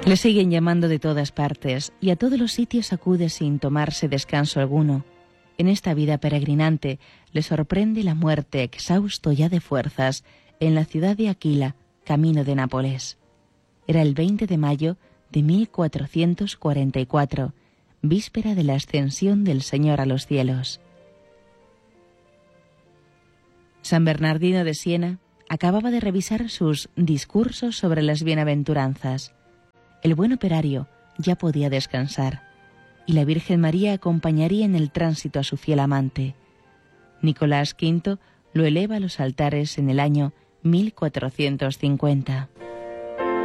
Le siguen llamando de todas partes y a todos los sitios acude sin tomarse descanso alguno. En esta vida peregrinante le sorprende la muerte, exhausto ya de fuerzas, en la ciudad de Aquila, camino de Nápoles. Era el 20 de mayo de 1444, víspera de la ascensión del Señor a los cielos. San Bernardino de Siena acababa de revisar sus discursos sobre las bienaventuranzas. El buen operario ya podía descansar, y la Virgen María acompañaría en el tránsito a su fiel amante. Nicolás V lo eleva a los altares en el año 1450.